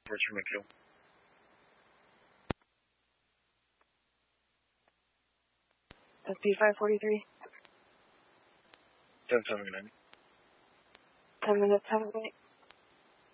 reports from McGill. 543. 10-7, good night. 10 minutes, have a good night.